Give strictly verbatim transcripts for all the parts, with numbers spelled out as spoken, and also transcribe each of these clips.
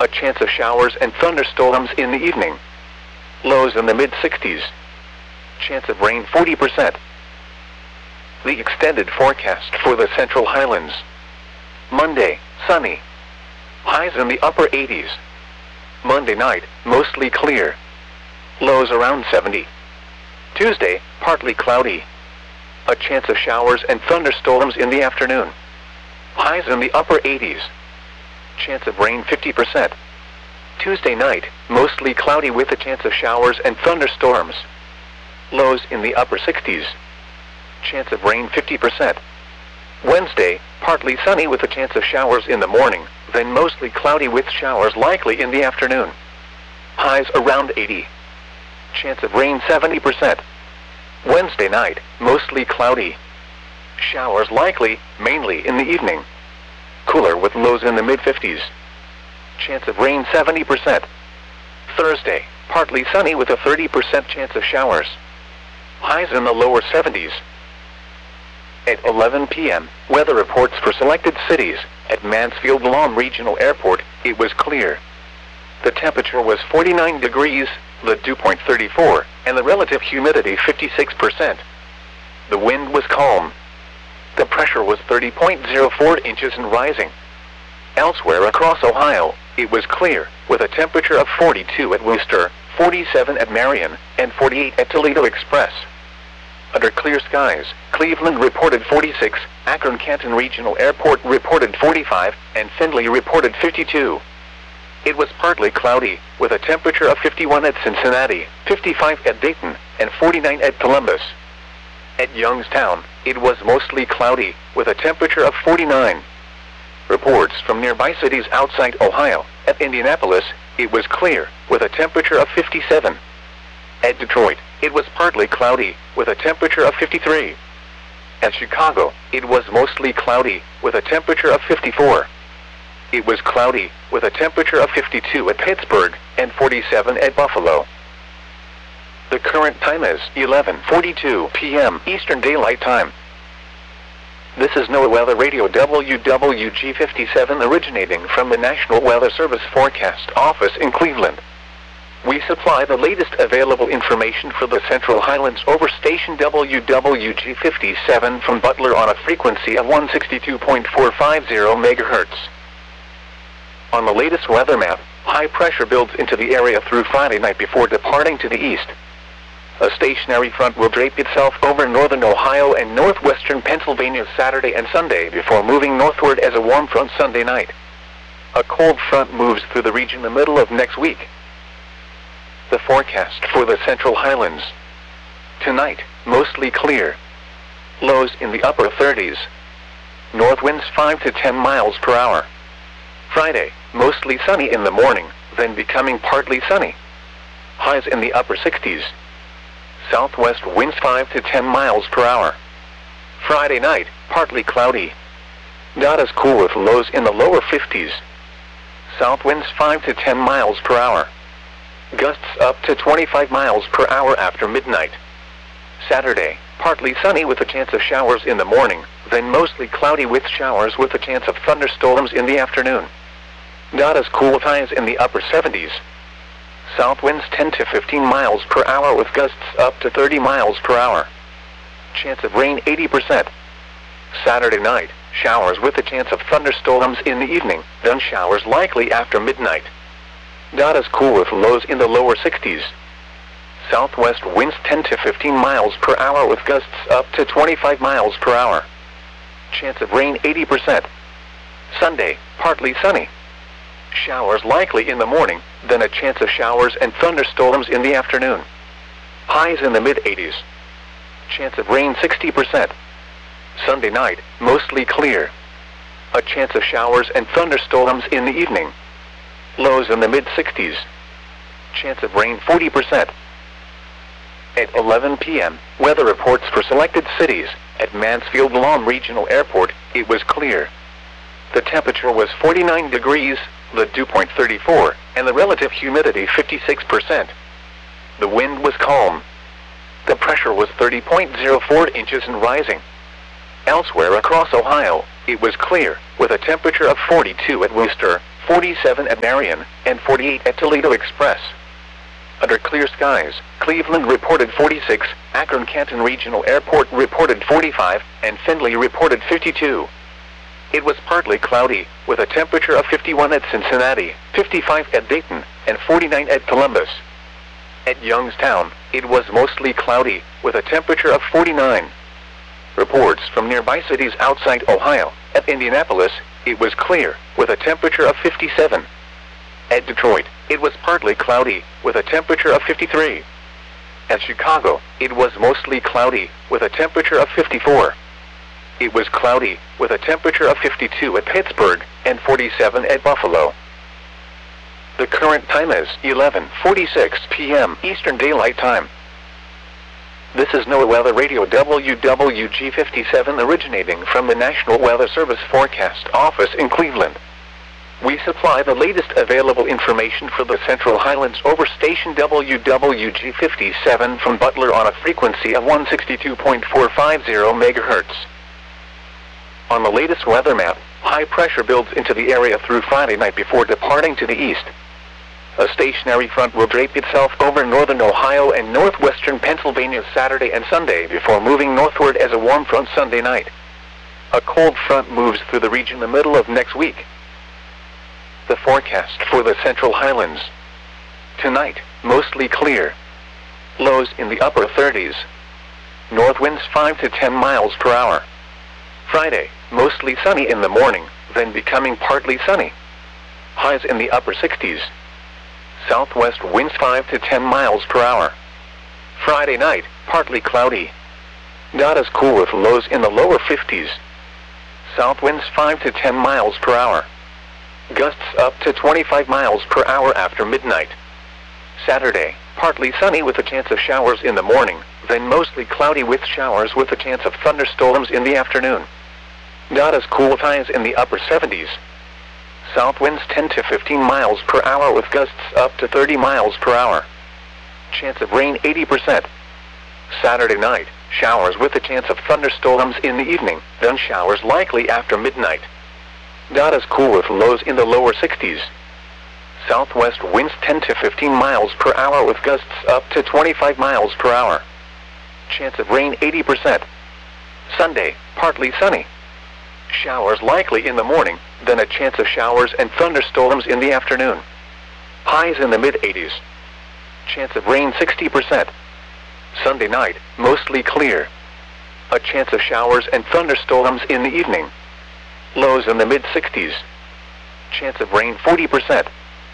A chance of showers and thunderstorms in the evening. Lows in the mid sixties. Chance of rain forty percent. The extended forecast for the Central Highlands. Monday, sunny. Highs in the upper eighties. Monday night, mostly clear. Lows around seventy. Tuesday, partly cloudy. A chance of showers and thunderstorms in the afternoon. Highs in the upper eighties. Chance of rain fifty percent. Tuesday night, mostly cloudy with a chance of showers and thunderstorms. Lows in the upper sixties. Chance of rain fifty percent. Wednesday, partly sunny with a chance of showers in the morning, then mostly cloudy with showers likely in the afternoon. Highs around eighty. Chance of rain seventy percent. Wednesday night, mostly cloudy. Showers likely, mainly in the evening. Cooler with lows in the mid fifties. Chance of rain seventy percent. Thursday, partly sunny with a thirty percent chance of showers. Highs in the lower seventies. At eleven p m, weather reports for selected cities. At Mansfield Lahm Regional Airport, it was clear. The temperature was forty-nine degrees, the dew point thirty-four, and the relative humidity fifty-six percent. The wind was calm. The pressure was thirty point zero four inches and rising. Elsewhere across Ohio, it was clear, with a temperature of forty-two at Wooster, forty-seven at Marion, and forty-eight at Toledo Express. Under clear skies, Cleveland reported forty-six, Akron-Canton Regional Airport reported forty-five, and Findlay reported fifty-two. It was partly cloudy, with a temperature of fifty-one at Cincinnati, fifty-five at Dayton, and forty-nine at Columbus. At Youngstown, it was mostly cloudy, with a temperature of forty-nine. Reports from nearby cities outside Ohio. At Indianapolis, it was clear, with a temperature of fifty-seven. At Detroit, it was partly cloudy, with a temperature of fifty-three. At Chicago, it was mostly cloudy, with a temperature of fifty-four. It was cloudy, with a temperature of fifty-two at Pittsburgh, and forty-seven at Buffalo. The current time is eleven forty-two p m Eastern Daylight Time. This is NOAA Weather Radio W W G fifty-seven originating from the National Weather Service Forecast Office in Cleveland. We supply the latest available information for the Central Highlands over station W W G fifty-seven from Butler on a frequency of one sixty-two point four five zero megahertz. On the latest weather map, high pressure builds into the area through Friday night before departing to the east. A stationary front will drape itself over northern Ohio and northwestern Pennsylvania Saturday and Sunday before moving northward as a warm front Sunday night. A cold front moves through the region the middle of next week. The forecast for the Central Highlands. Tonight, mostly clear. Lows in the upper thirties. North winds five to ten miles per hour. Friday, mostly sunny in the morning, then becoming partly sunny. Highs in the upper sixties. Southwest winds five to ten miles per hour. Friday night, partly cloudy. Not as cool with lows in the lower fifties. South winds five to ten miles per hour. Gusts up to twenty-five miles per hour after midnight. Saturday, partly sunny with a chance of showers in the morning, then mostly cloudy with showers with a chance of thunderstorms in the afternoon. Not as cool with highs in the upper seventies. South winds ten to fifteen miles per hour with gusts up to thirty miles per hour. Chance of rain eighty percent. Saturday night, showers with a chance of thunderstorms in the evening, then showers likely after midnight. Not as cool with lows in the lower sixties. Southwest winds ten to fifteen miles per hour with gusts up to twenty-five miles per hour. Chance of rain eighty percent. Sunday, partly sunny. Showers likely in the morning, then a chance of showers and thunderstorms in the afternoon. Highs in the mid eighties. Chance of rain sixty percent. Sunday night, mostly clear. A chance of showers and thunderstorms in the evening. Lows in the mid sixties. Chance of rain forty percent. At eleven p m, weather reports for selected cities. At Mansfield Lahm Regional Airport, it was clear. The temperature was forty-nine degrees, the dew point thirty-four, and the relative humidity fifty-six percent. The wind was calm. The pressure was thirty point zero four inches and rising. Elsewhere across Ohio, it was clear, with a temperature of forty-two at Wooster, forty-seven at Marion, and forty-eight at Toledo Express. Under clear skies, Cleveland reported forty-six, Akron-Canton Regional Airport reported forty-five, and Findlay reported fifty-two. It was partly cloudy, with a temperature of fifty-one at Cincinnati, fifty-five at Dayton, and forty-nine at Columbus. At Youngstown, it was mostly cloudy, with a temperature of forty-nine. Reports from nearby cities outside Ohio. At Indianapolis, it was clear, with a temperature of fifty-seven. At Detroit, it was partly cloudy, with a temperature of fifty-three. At Chicago, it was mostly cloudy, with a temperature of fifty-four. It was cloudy, with a temperature of fifty-two at Pittsburgh, and forty-seven at Buffalo. The current time is eleven forty-six p m Eastern Daylight Time. This is NOAA Weather Radio W W G fifty-seven originating from the National Weather Service Forecast Office in Cleveland. We supply the latest available information for the Central Highlands over station W W G fifty-seven from Butler on a frequency of one sixty-two point four five zero megahertz. On the latest weather map, high pressure builds into the area through Friday night before departing to the east. A stationary front will drape itself over northern Ohio and northwestern Pennsylvania Saturday and Sunday before moving northward as a warm front Sunday night. A cold front moves through the region the middle of next week. The forecast for the Central Highlands. Tonight, mostly clear. Lows in the upper thirties. North winds five to ten miles per hour. Friday, mostly sunny in the morning, then becoming partly sunny. Highs in the upper sixties. Southwest winds five to ten miles per hour. Friday night, partly cloudy. Not as cool with lows in the lower fifties. South winds five to ten miles per hour. Gusts up to twenty-five miles per hour after midnight. Saturday, partly sunny with a chance of showers in the morning, then mostly cloudy with showers with a chance of thunderstorms in the afternoon. Not as cool with highs in the upper seventies. South winds ten to fifteen miles per hour with gusts up to thirty miles per hour. Chance of rain eighty percent. Saturday night, showers with a chance of thunderstorms in the evening, then showers likely after midnight. Not as cool with lows in the lower sixties. Southwest winds ten to fifteen miles per hour with gusts up to twenty-five miles per hour. Chance of rain eighty percent. Sunday, partly sunny. Showers likely in the morning, then a chance of showers and thunderstorms in the afternoon. Highs in the mid eighties. Chance of rain sixty percent. Sunday night, mostly clear. A chance of showers and thunderstorms in the evening. Lows in the mid sixties. Chance of rain forty percent.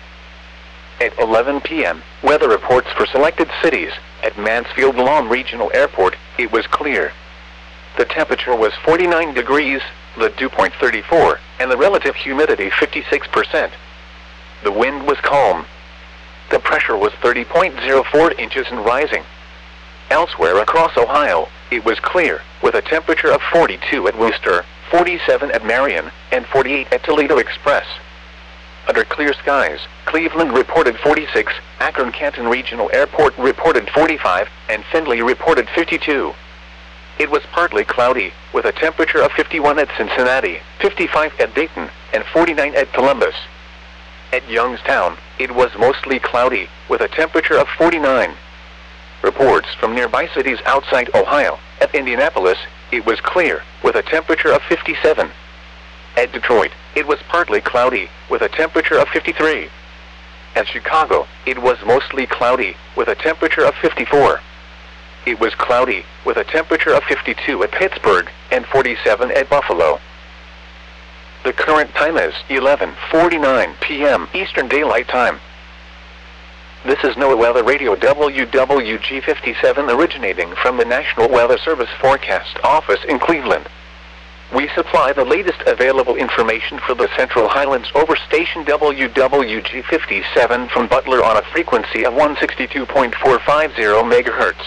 At eleven p m, weather reports for selected cities. At Mansfield Lawn Regional Airport, it was clear. The temperature was forty-nine degrees, the dew point thirty-four, and the relative humidity fifty-six percent. The wind was calm. The pressure was thirty point zero four inches and rising. Elsewhere across Ohio, it was clear, with a temperature of forty-two at Wooster, forty-seven at Marion, and forty-eight at Toledo Express. Under clear skies, Cleveland reported forty-six, Akron-Canton Regional Airport reported forty-five, and Findlay reported fifty-two. It was partly cloudy, with a temperature of fifty-one at Cincinnati, fifty-five at Dayton, and forty-nine at Columbus. At Youngstown, it was mostly cloudy, with a temperature of forty-nine. Reports from nearby cities outside Ohio. At Indianapolis, it was clear, with a temperature of fifty-seven. At Detroit, it was partly cloudy, with a temperature of fifty-three. At Chicago, it was mostly cloudy, with a temperature of fifty-four. It was cloudy, with a temperature of fifty-two at Pittsburgh, and forty-seven at Buffalo. The current time is eleven forty-nine p m Eastern Daylight Time. This is NOAA Weather Radio W W G fifty-seven originating from the National Weather Service Forecast Office in Cleveland. We supply the latest available information for the Central Highlands over station W W G fifty-seven from Butler on a frequency of one sixty-two point four five zero megahertz.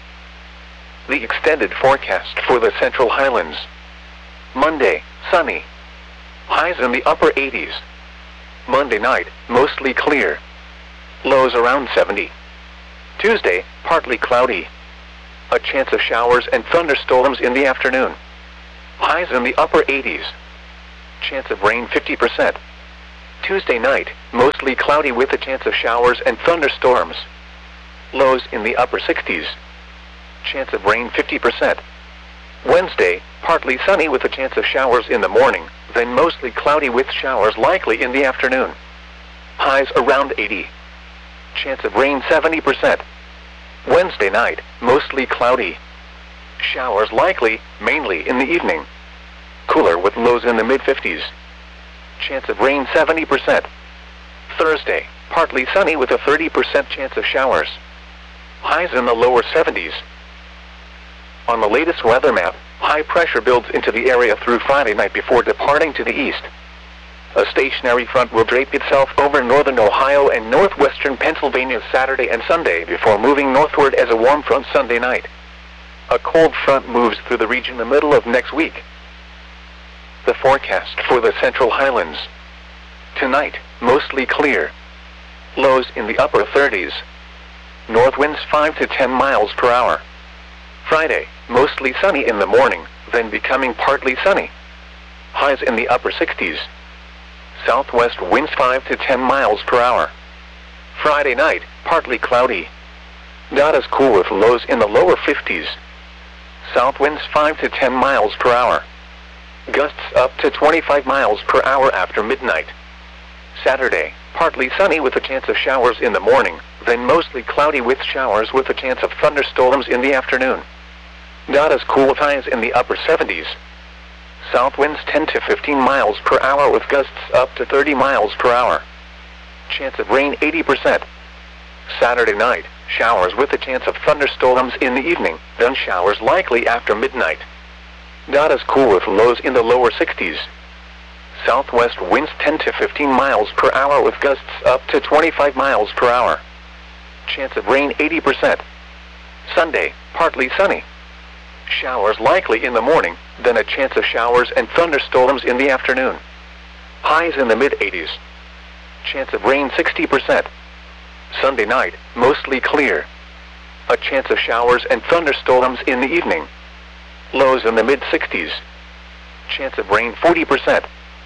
The extended forecast for the Central Highlands. Monday, sunny. Highs in the upper eighties. Monday night, mostly clear. Lows around seventy. Tuesday, partly cloudy. A chance of showers and thunderstorms in the afternoon. Highs in the upper eighties. Chance of rain fifty percent. Tuesday night, mostly cloudy with a chance of showers and thunderstorms. Lows in the upper sixties. Chance of rain fifty percent. Wednesday, partly sunny with a chance of showers in the morning, then mostly cloudy with showers likely in the afternoon. Highs around eighty. Chance of rain seventy percent. Wednesday night, mostly cloudy. Showers likely, mainly in the evening. Cooler with lows in the mid fifties. Chance of rain seventy percent. Thursday, partly sunny with a thirty percent chance of showers. Highs in the lower seventies. On the latest weather map, high pressure builds into the area through Friday night before departing to the east. A stationary front will drape itself over northern Ohio and northwestern Pennsylvania Saturday and Sunday before moving northward as a warm front Sunday night. A cold front moves through the region the middle of next week. The forecast for the Central Highlands. Tonight, mostly clear. Lows in the upper thirties. North winds five to ten miles per hour. Friday, mostly sunny in the morning, then becoming partly sunny. Highs in the upper sixties. Southwest winds five to ten miles per hour. Friday night, partly cloudy. Not as cool with lows in the lower fifties. South winds five to ten miles per hour. Gusts up to twenty-five miles per hour after midnight. Saturday, partly sunny with a chance of showers in the morning, then mostly cloudy with showers with a chance of thunderstorms in the afternoon. Not as cool with highs in the upper seventies. South winds ten to fifteen miles per hour with gusts up to thirty miles per hour. Chance of rain eighty percent. Saturday night, showers with a chance of thunderstorms in the evening, then showers likely after midnight. Not as cool with lows in the lower sixties. Southwest winds ten to fifteen miles per hour with gusts up to twenty-five miles per hour. Chance of rain eighty percent. Sunday, partly sunny. Showers likely in the morning, then a chance of showers and thunderstorms in the afternoon. Highs in the mid eighties. Chance of rain sixty percent. Sunday night, mostly clear. A chance of showers and thunderstorms in the evening. Lows in the mid sixties. Chance of rain forty percent.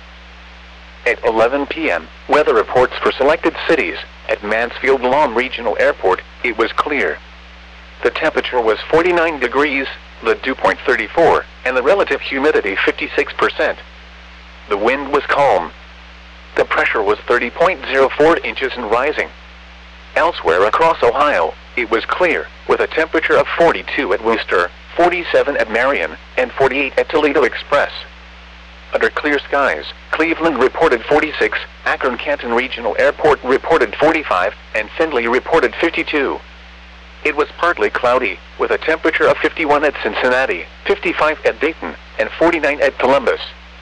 At eleven p m, weather reports for selected cities. At Mansfield Lawn Regional Airport, it was clear. The temperature was forty-nine degrees, the dew point thirty-four, and the relative humidity fifty-six percent. The wind was calm. The pressure was thirty point zero four inches and rising. Elsewhere across Ohio, it was clear, with a temperature of forty-two at Wooster, forty-seven at Marion, and forty-eight at Toledo Express. Under clear skies, Cleveland reported forty-six, Akron-Canton Regional Airport reported forty-five, and Findlay reported fifty-two. It was partly cloudy, with a temperature of fifty-one at Cincinnati, fifty-five at Dayton, and forty-nine at Columbus.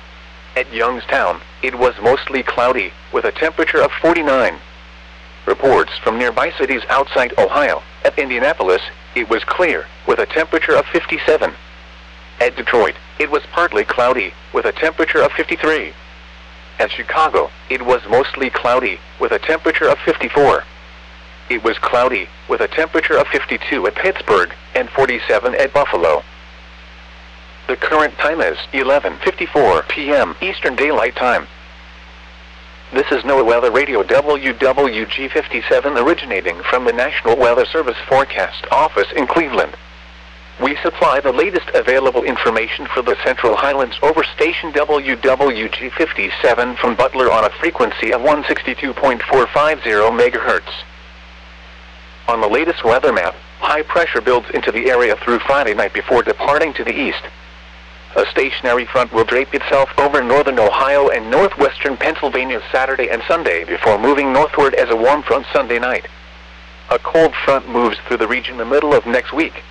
At Youngstown, it was mostly cloudy, with a temperature of forty-nine. Reports from nearby cities outside Ohio. At Indianapolis, it was clear, with a temperature of fifty-seven. At Detroit, it was partly cloudy, with a temperature of fifty-three. At Chicago, it was mostly cloudy, with a temperature of fifty-four. It was cloudy, with a temperature of fifty-two at Pittsburgh, and forty-seven at Buffalo. The current time is eleven fifty-four p m Eastern Daylight Time. This is NOAA Weather Radio W W G fifty-seven originating from the National Weather Service Forecast Office in Cleveland. We supply the latest available information for the Central Highlands over station W W G fifty-seven from Butler on a frequency of one sixty-two point four five zero megahertz. On the latest weather map, high pressure builds into the area through Friday night before departing to the east. A stationary front will drape itself over northern Ohio and northwestern Pennsylvania Saturday and Sunday before moving northward as a warm front Sunday night. A cold front moves through the region the middle of next week.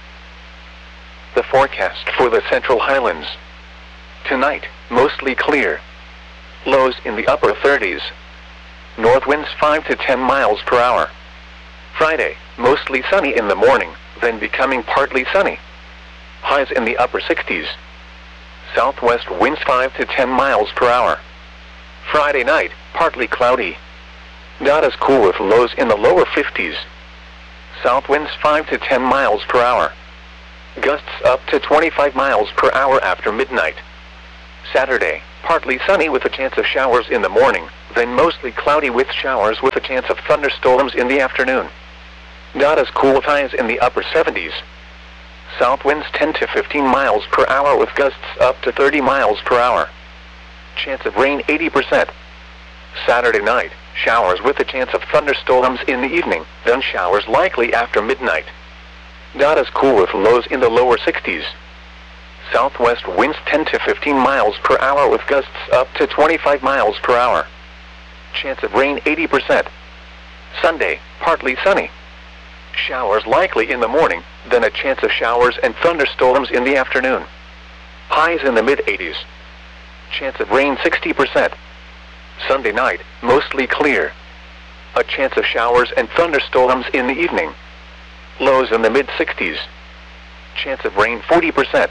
The forecast for the Central Highlands. Tonight, mostly clear. Lows in the upper thirties. North winds five to ten miles per hour. Friday, mostly sunny in the morning, then becoming partly sunny. Highs in the upper sixties. Southwest winds five to ten miles per hour. Friday night, partly cloudy. Not as cool with lows in the lower fifties. South winds five to ten miles per hour. Gusts up to twenty-five miles per hour after midnight. Saturday, partly sunny with a chance of showers in the morning, then mostly cloudy with showers with a chance of thunderstorms in the afternoon. Not as cool, highs in the upper seventies. South winds ten to fifteen miles per hour with gusts up to thirty miles per hour. Chance of rain eighty percent. Saturday night, showers with a chance of thunderstorms in the evening, then showers likely after midnight. Not as cool with lows in the lower sixties. Southwest winds ten to fifteen miles per hour with gusts up to twenty-five miles per hour. Chance of rain eighty percent. Sunday, partly sunny. Showers likely in the morning, then a chance of showers and thunderstorms in the afternoon. Highs in the mid eighties. Chance of rain sixty percent. Sunday night, mostly clear. A chance of showers and thunderstorms in the evening. Lows in the mid sixties. Chance of rain forty percent.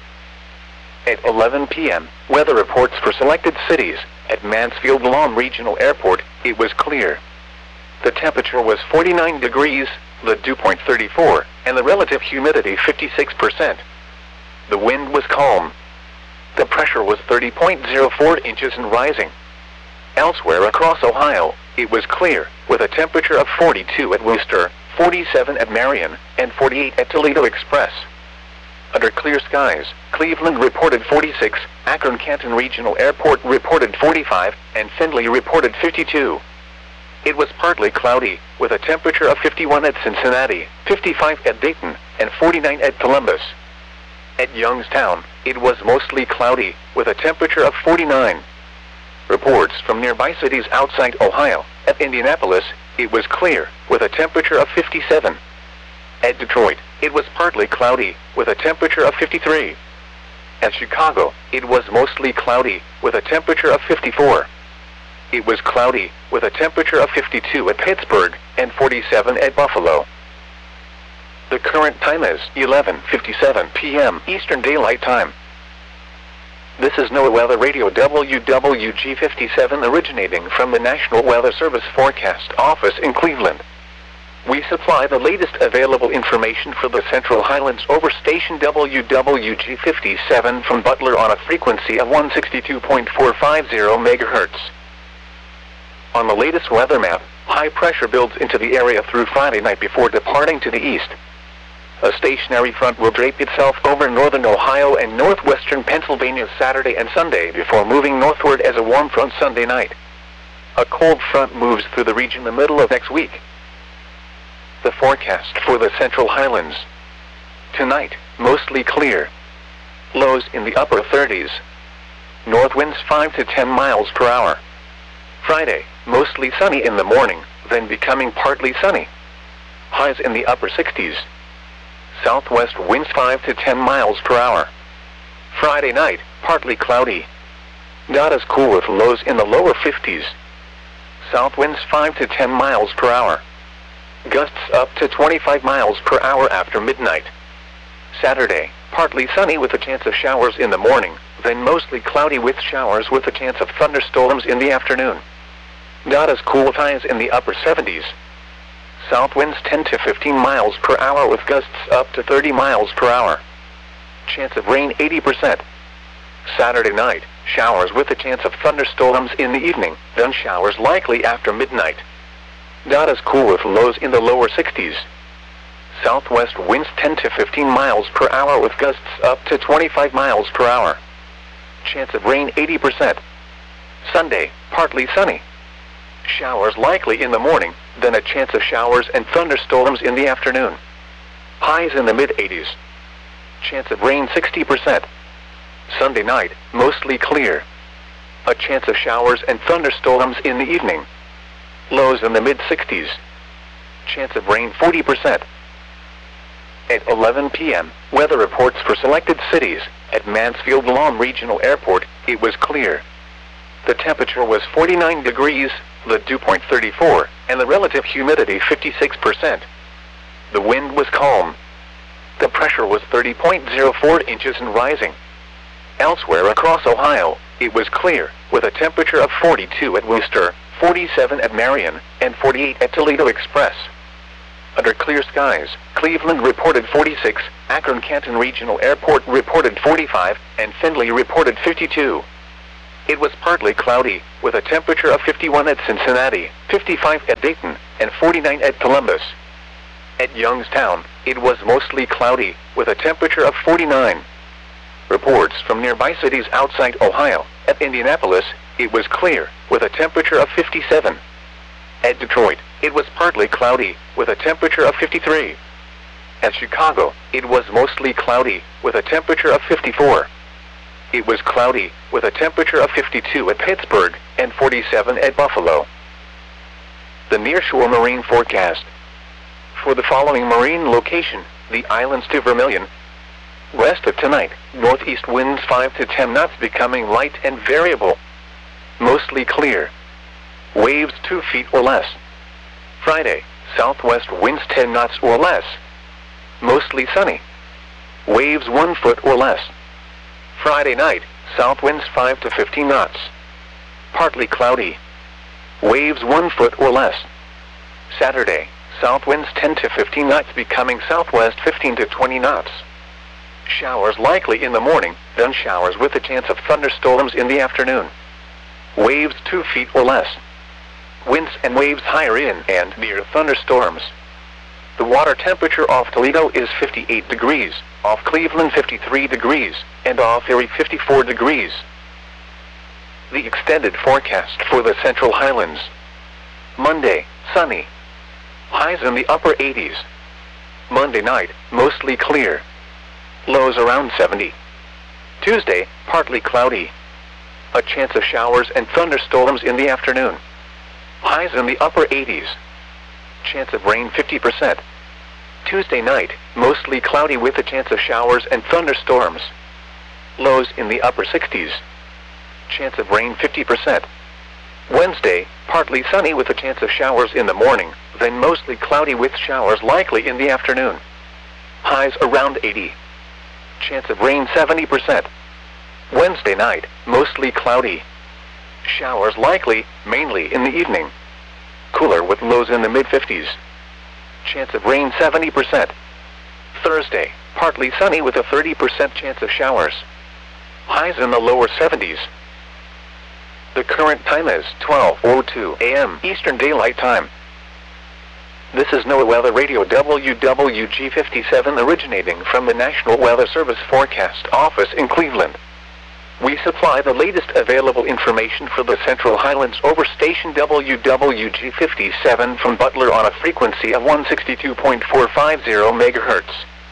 At eleven p m, weather reports for selected cities. At Mansfield Lahm Regional Airport, it was clear. The temperature was forty-nine degrees, the dew point thirty-four, and the relative humidity fifty-six percent. The wind was calm. The pressure was thirty point zero four inches and rising. Elsewhere across Ohio, it was clear, with a temperature of forty-two at Wooster, forty-seven at Marion, and forty-eight at Toledo Express. Under clear skies, Cleveland reported forty-six, Akron-Canton Regional Airport reported forty-five, and Findlay reported fifty-two. It was partly cloudy, with a temperature of fifty-one at Cincinnati, fifty-five at Dayton, and forty-nine at Columbus. At Youngstown, it was mostly cloudy, with a temperature of forty-nine. Reports from nearby cities outside Ohio. At Indianapolis, it was clear, with a temperature of fifty-seven. At Detroit, it was partly cloudy, with a temperature of fifty-three. At Chicago, it was mostly cloudy, with a temperature of fifty-four. It was cloudy, with a temperature of fifty-two at Pittsburgh, and forty-seven at Buffalo. The current time is eleven fifty-seven p m Eastern Daylight Time. This is NOAA Weather Radio W W G fifty-seven originating from the National Weather Service Forecast Office in Cleveland. We supply the latest available information for the Central Highlands over station W W G fifty-seven from Butler on a frequency of one sixty-two point four five zero megahertz. On the latest weather map, high pressure builds into the area through Friday night before departing to the east. A stationary front will drape itself over northern Ohio and northwestern Pennsylvania Saturday and Sunday before moving northward as a warm front Sunday night. A cold front moves through the region the middle of next week. The forecast for the Central Highlands. Tonight, mostly clear. Lows in the upper thirties. North winds five to ten miles per hour. Friday, mostly sunny in the morning, then becoming partly sunny. Highs in the upper sixties. Southwest winds five to ten miles per hour. Friday night, partly cloudy. Not as cool with lows in the lower fifties. South winds five to ten miles per hour. Gusts up to twenty-five miles per hour after midnight. Saturday, partly sunny with a chance of showers in the morning, then mostly cloudy with showers with a chance of thunderstorms in the afternoon. Not as cool with highs in the upper seventies. South winds ten to fifteen miles per hour with gusts up to thirty miles per hour. Chance of rain eighty percent. Saturday night, showers with a chance of thunderstorms in the evening, then showers likely after midnight. Not as cool with lows in the lower sixties. Southwest winds ten to fifteen miles per hour with gusts up to twenty-five miles per hour. Chance of rain eighty percent. Sunday, partly sunny. Showers likely in the morning, then a chance of showers and thunderstorms in the afternoon. Highs in the mid eighties. Chance of rain sixty percent. Sunday night, mostly clear. A chance of showers and thunderstorms in the evening. Lows in the mid sixties. Chance of rain forty percent. At eleven p m, weather reports for selected cities. At Mansfield Lahm Regional Airport, it was clear. The temperature was forty-nine degrees, the dew point thirty-four, and the relative humidity fifty-six percent. The wind was calm. The pressure was thirty point zero four inches and rising. Elsewhere across Ohio, it was clear, with a temperature of forty-two at Wooster, forty-seven at Marion, and forty-eight at Toledo Express. Under clear skies, Cleveland reported forty-six, Akron-Canton Regional Airport reported forty-five, and Findlay reported fifty-two. it was partly cloudy, with a temperature of fifty-one at Cincinnati, fifty-five at Dayton, and forty-nine at Columbus. At Youngstown, it was mostly cloudy, with a temperature of forty-nine. Reports from nearby cities outside Ohio. At Indianapolis, it was clear, with a temperature of fifty-seven. At Detroit, it was partly cloudy, with a temperature of fifty-three. At Chicago, it was mostly cloudy, with a temperature of fifty-four. It was cloudy, with a temperature of fifty-two at Pittsburgh, and forty-seven at Buffalo. The nearshore marine forecast. For the following marine location, the islands to Vermilion. West of tonight, northeast winds five to ten knots becoming light and variable. Mostly clear. Waves two feet or less. Friday, southwest winds ten knots or less. Mostly sunny. Waves one foot or less. Friday night, south winds five to fifteen knots. Partly cloudy. Waves one foot or less. Saturday, south winds ten to fifteen knots becoming southwest fifteen to twenty knots. Showers likely in the morning, then showers with a chance of thunderstorms in the afternoon. Waves two feet or less. Winds and waves higher in and near thunderstorms. The water temperature off Toledo is fifty-eight degrees, off Cleveland fifty-three degrees, and off Erie fifty-four degrees. The extended forecast for the Central Highlands. Monday, sunny. Highs in the upper eighties. Monday night, mostly clear. Lows around seventy. Tuesday, partly cloudy. A chance of showers and thunderstorms in the afternoon. Highs in the upper eighties. Chance of rain fifty percent. Tuesday night, mostly cloudy with a chance of showers and thunderstorms. Lows in the upper sixties. Chance of rain fifty percent. Wednesday, partly sunny with a chance of showers in the morning, then mostly cloudy with showers likely in the afternoon. Highs around eighty. Chance of rain seventy percent. Wednesday night, mostly cloudy. Showers likely, mainly in the evening. Cooler with lows in the mid fifties. Chance of rain seventy percent. Thursday, partly sunny with a thirty percent chance of showers. Highs in the lower seventies. The current time is twelve oh two a m Eastern Daylight Time. This is NOAA Weather Radio W W G fifty-seven originating from the National Weather Service Forecast Office in Cleveland. We supply the latest available information for the Central Highlands over station W W G fifty-seven from Butler on a frequency of one sixty-two point four five zero megahertz.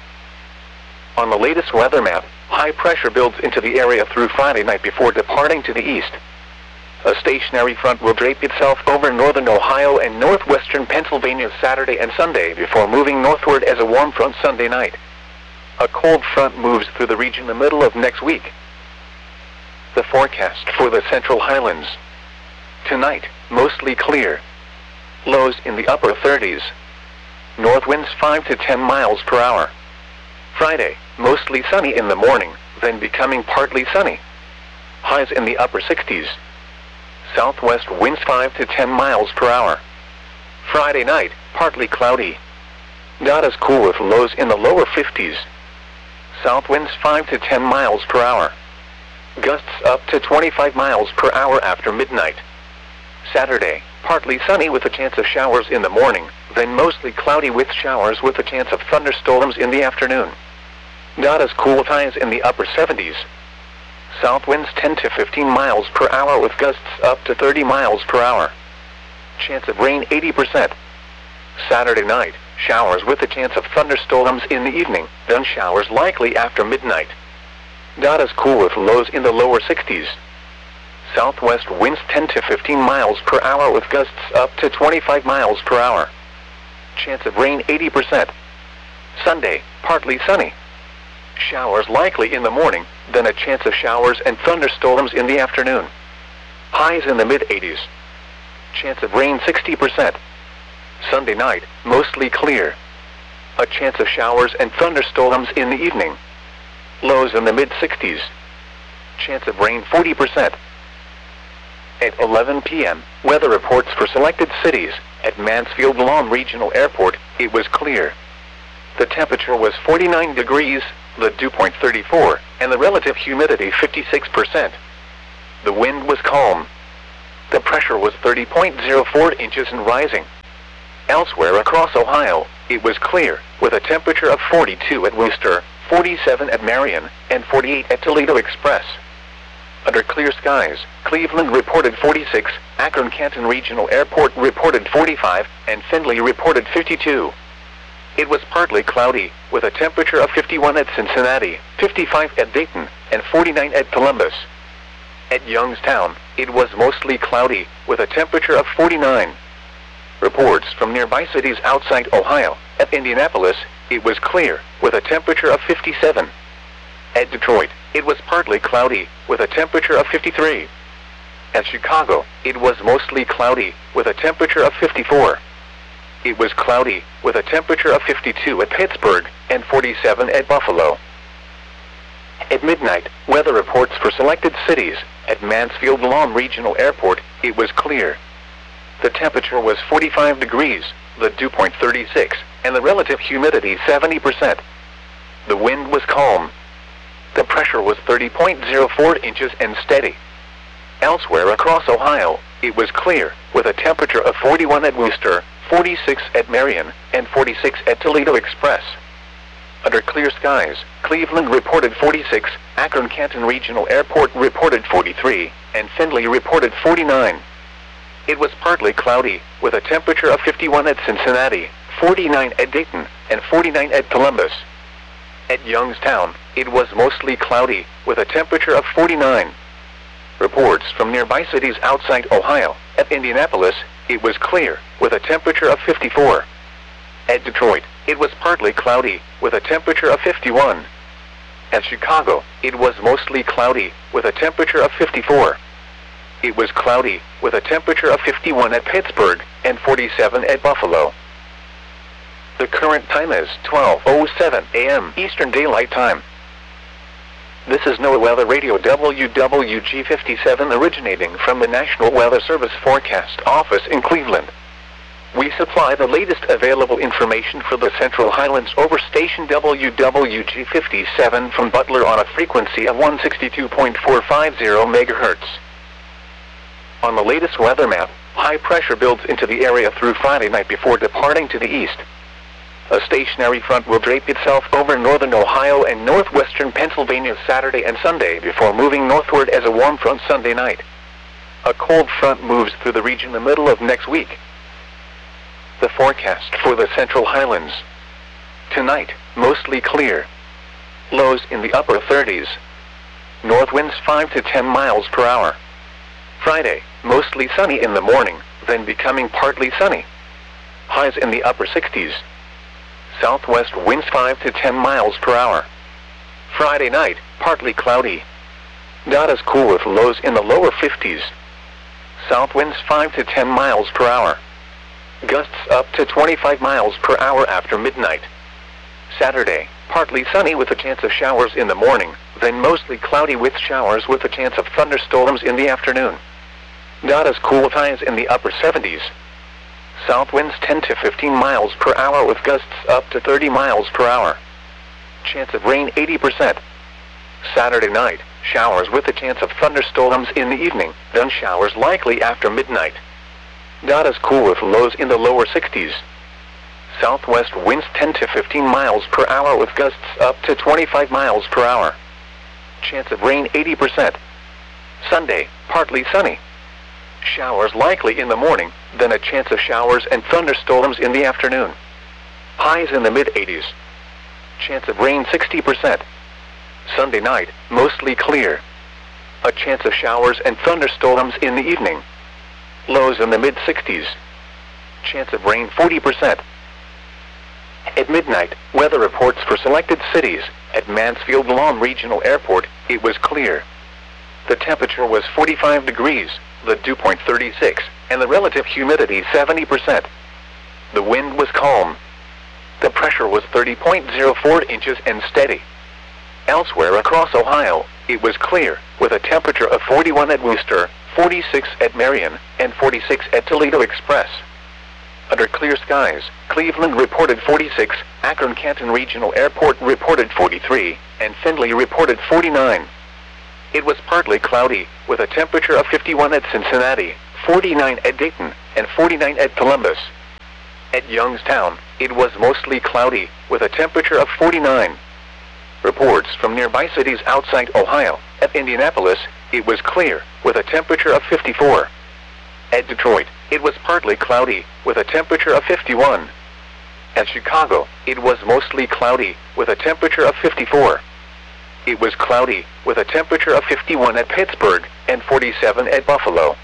On the latest weather map, high pressure builds into the area through Friday night before departing to the east. A stationary front will drape itself over northern Ohio and northwestern Pennsylvania Saturday and Sunday before moving northward as a warm front Sunday night. A cold front moves through the region the middle of next week. The forecast for the Central Highlands. Tonight, mostly clear. Lows in the upper thirties. North winds five to ten miles per hour. Friday, mostly sunny in the morning, then becoming partly sunny. Highs in the upper sixties. Southwest winds five to ten miles per hour. Friday night, partly cloudy. Not as cool with lows in the lower fifties. South winds five to ten miles per hour. Gusts up to twenty-five miles per hour after midnight. Saturday, partly sunny with a chance of showers in the morning, then mostly cloudy with showers with a chance of thunderstorms in the afternoon. Not as cool with highs in the upper seventies. South winds ten to fifteen miles per hour with gusts up to thirty miles per hour. Chance of rain eighty percent. Saturday night, showers with a chance of thunderstorms in the evening, then showers likely after midnight. Not as cool with lows in the lower sixties. Southwest winds ten to fifteen miles per hour with gusts up to twenty-five miles per hour. Chance of rain eighty percent. Sunday, partly sunny. Showers likely in the morning, then a chance of showers and thunderstorms in the afternoon. Highs in the mid eighties. Chance of rain sixty percent. Sunday night, mostly clear. A chance of showers and thunderstorms in the evening. Lows in the mid sixties. Chance of rain forty percent. At eleven p m, weather reports for selected cities. At Mansfield Lawn Regional Airport, it was clear. The temperature was forty-nine degrees, the dew point thirty-four, and the relative humidity fifty-six percent. The wind was calm. The pressure was thirty point zero four inches and rising. Elsewhere across Ohio, it was clear, with a temperature of forty-two at Wooster, forty-seven at Marion, and forty-eight at Toledo Express. Under clear skies, Cleveland reported forty-six, Akron-Canton Regional Airport reported forty-five, and Findlay reported fifty-two. It was partly cloudy, with a temperature of fifty-one at Cincinnati, fifty-five at Dayton, and forty-nine at Columbus. At Youngstown, it was mostly cloudy, with a temperature of forty-nine. Reports from nearby cities outside Ohio. At Indianapolis, it was clear, with a temperature of fifty-seven. At Detroit, it was partly cloudy, with a temperature of fifty-three. At Chicago, it was mostly cloudy, with a temperature of fifty-four. It was cloudy, with a temperature of fifty-two at Pittsburgh, and forty-seven at Buffalo. At midnight, weather reports for selected cities. At Mansfield-Lawn Regional Airport, it was clear. The temperature was forty-five degrees, the dew point thirty-six, and the relative humidity seventy percent. The wind was calm. The pressure was thirty point zero four inches and steady. Elsewhere across Ohio, it was clear, with a temperature of forty-one at Wooster, forty-six at Marion, and forty-six at Toledo Express. Under clear skies, Cleveland reported forty-six, Akron-Canton Regional Airport reported forty-three, and Findlay reported forty-nine. It was partly cloudy, with a temperature of fifty-one at Cincinnati, forty-nine at Dayton, and forty-nine at Columbus. At Youngstown, it was mostly cloudy, with a temperature of forty-nine. Reports from nearby cities outside Ohio. At Indianapolis, it was clear, with a temperature of fifty-four. At Detroit, it was partly cloudy, with a temperature of fifty-one. At Chicago, it was mostly cloudy, with a temperature of fifty-four. It was cloudy, with a temperature of fifty-one at Pittsburgh, and forty-seven at Buffalo. The current time is twelve oh seven a m Eastern Daylight Time. This is NOAA Weather Radio W W G fifty-seven originating from the National Weather Service Forecast Office in Cleveland. We supply the latest available information for the Central Highlands over station W W G fifty-seven from Butler on a frequency of one sixty-two point four five zero megahertz. On the latest weather map, high pressure builds into the area through Friday night before departing to the east. A stationary front will drape itself over northern Ohio and northwestern Pennsylvania Saturday and Sunday before moving northward as a warm front Sunday night. A cold front moves through the region the middle of next week. The forecast for the Central Highlands. Tonight, mostly clear. Lows in the upper thirties. North winds five to ten miles per hour. Friday, mostly sunny in the morning, then becoming partly sunny. Highs in the upper sixties. Southwest winds five to ten miles per hour. Friday night, partly cloudy. Not as cool with lows in the lower fifties. South winds five to ten miles per hour. Gusts up to twenty-five miles per hour after midnight. Saturday, partly sunny with a chance of showers in the morning, then mostly cloudy with showers with a chance of thunderstorms in the afternoon. Not as cool with highs in the upper seventies. South winds ten to fifteen miles per hour with gusts up to thirty miles per hour. Chance of rain eighty percent. Saturday night, showers with a chance of thunderstorms in the evening, then showers likely after midnight. Not as cool with lows in the lower sixties. Southwest winds ten to fifteen miles per hour with gusts up to twenty-five miles per hour. Chance of rain eighty percent. Sunday, partly sunny. Showers likely in the morning, then a chance of showers and thunderstorms in the afternoon. Highs in the mid eighties. Chance of rain sixty percent. Sunday night, mostly clear. A chance of showers and thunderstorms in the evening. Lows in the mid sixties. Chance of rain forty percent. At midnight, weather reports for selected cities. At Mansfield-Lawn Regional Airport, it was clear. The temperature was forty-five degrees, the dew point thirty-six, and the relative humidity seventy percent. The wind was calm. The pressure was thirty point zero four inches and steady. Elsewhere across Ohio, it was clear, with a temperature of forty-one at Wooster, forty-six at Marion, and forty-six at Toledo Express. Under clear skies, Cleveland reported forty-six, Akron-Canton Regional Airport reported forty-three, and Findlay reported forty-nine. it was partly cloudy, with a temperature of fifty-one at Cincinnati, forty-nine at Dayton, and forty-nine at Columbus. At Youngstown, it was mostly cloudy, with a temperature of forty-nine. Reports from nearby cities outside Ohio. At Indianapolis, it was clear, with a temperature of fifty-four. At Detroit, it was partly cloudy, with a temperature of fifty-one. At Chicago, it was mostly cloudy, with a temperature of fifty-four. It was cloudy, with a temperature of fifty-one at Pittsburgh, and forty-seven at Buffalo.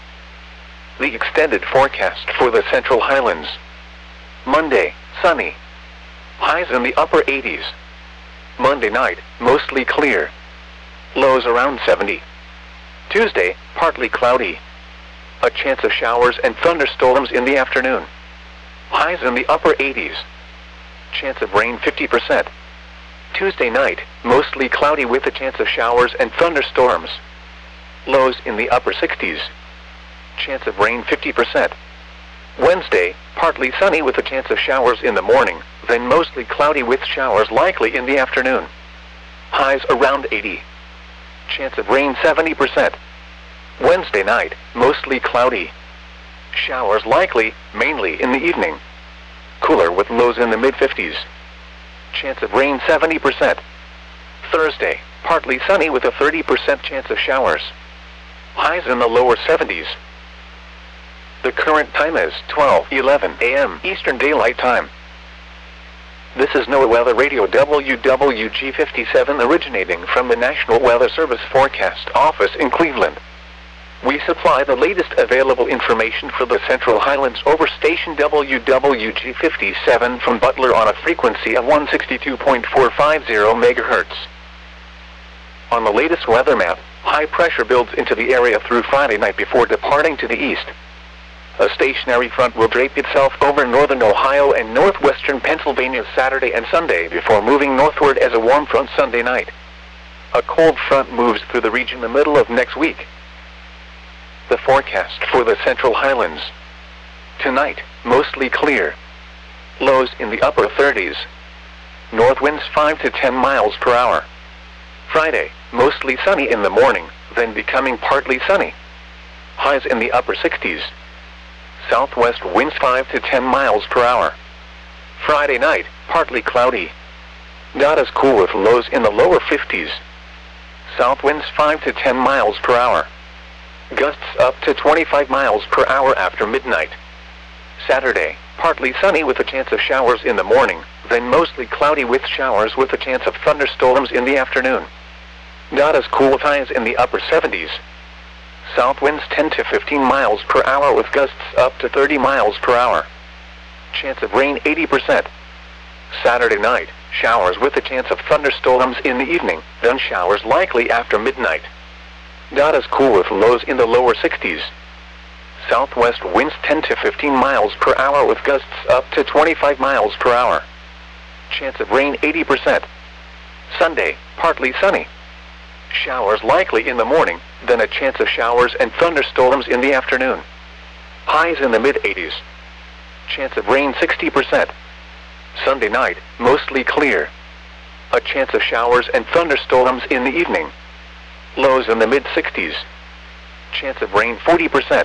The extended forecast for the Central Highlands. Monday, sunny. Highs in the upper eighties. Monday night, mostly clear. Lows around seventy. Tuesday, partly cloudy. A chance of showers and thunderstorms in the afternoon. Highs in the upper eighties. Chance of rain fifty percent. Tuesday night, mostly cloudy with a chance of showers and thunderstorms. Lows in the upper sixties. Chance of rain fifty percent. Wednesday, partly sunny with a chance of showers in the morning, then mostly cloudy with showers likely in the afternoon. Highs around eighty. Chance of rain seventy percent. Wednesday night, mostly cloudy. Showers likely, mainly in the evening. Cooler with lows in the mid fifties. Chance of rain seventy percent. Thursday, partly sunny with a thirty percent chance of showers. Highs in the lower seventies. The current time is twelve eleven a m Eastern Daylight Time. This is NOAA Weather Radio W W G fifty-seven originating from the National Weather Service Forecast Office in Cleveland. We supply the latest available information for the Central Highlands over station W W G fifty-seven from Butler on a frequency of one sixty-two point four five zero megahertz. On the latest weather map, high pressure builds into the area through Friday night before departing to the east. A stationary front will drape itself over northern Ohio and northwestern Pennsylvania Saturday and Sunday before moving northward as a warm front Sunday night. A cold front moves through the region the middle of next week. The forecast for the Central Highlands. Tonight, mostly clear. Lows in the upper thirties. North winds five to ten miles per hour. Friday, mostly sunny in the morning, then becoming partly sunny. Highs in the upper sixties. Southwest winds five to ten miles per hour. Friday night, partly cloudy. Not as cool with lows in the lower fifties. South winds five to ten miles per hour. Gusts up to twenty-five miles per hour after midnight. Saturday, partly sunny with a chance of showers in the morning, then mostly cloudy with showers with a chance of thunderstorms in the afternoon. Not as cool with highs in the upper seventies. South winds ten to fifteen miles per hour with gusts up to thirty miles per hour. Chance of rain eighty percent. Saturday night, showers with a chance of thunderstorms in the evening, then showers likely after midnight. Not as cool with lows in the lower sixties. Southwest winds ten to fifteen miles per hour with gusts up to twenty-five miles per hour. Chance of rain eighty percent. Sunday, partly sunny. Showers likely in the morning, then a chance of showers and thunderstorms in the afternoon. Highs in the mid eighties. Chance of rain sixty percent. Sunday night, mostly clear. A chance of showers and thunderstorms in the evening. Lows in the mid sixties. Chance of rain forty percent.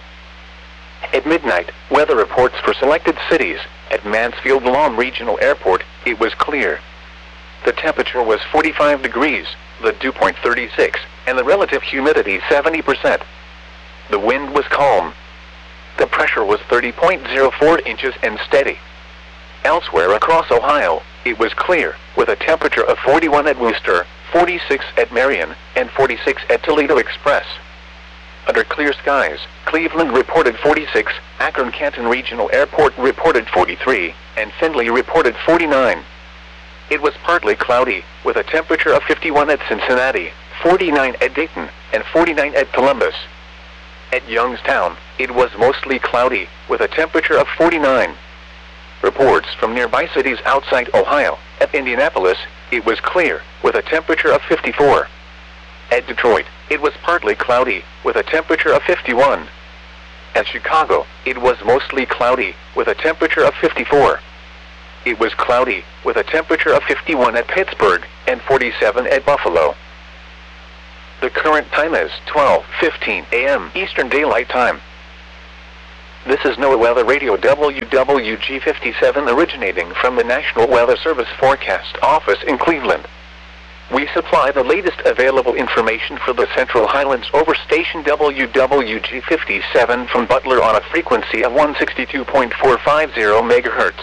At midnight, weather reports for selected cities. At Mansfield Lawn Regional Airport, it was clear. The temperature was forty-five degrees, the dew point thirty-six, and the relative humidity seventy percent. The wind was calm. The pressure was thirty point zero four inches and steady. Elsewhere across Ohio, it was clear, with a temperature of forty-one at Worcester, forty-six at Marion, and forty-six at Toledo Express. Under clear skies, Cleveland reported forty-six, Akron-Canton Regional Airport reported forty-three, and Findlay reported forty-nine. It was partly cloudy, with a temperature of fifty-one at Cincinnati, forty-nine at Dayton, and forty-nine at Columbus. At Youngstown, it was mostly cloudy, with a temperature of forty-nine. Reports from nearby cities outside Ohio. At Indianapolis, it was clear, with a temperature of fifty-four. At Detroit, it was partly cloudy, with a temperature of fifty-one. At Chicago, it was mostly cloudy, with a temperature of fifty-four. It was cloudy, with a temperature of fifty-one at Pittsburgh, and forty-seven at Buffalo. The current time is twelve fifteen a m Eastern Daylight Time. This is NOAA Weather Radio W W G fifty-seven originating from the National Weather Service Forecast Office in Cleveland. We supply the latest available information for the Central Highlands over station W W G fifty-seven from Butler on a frequency of one sixty-two point four five zero megahertz.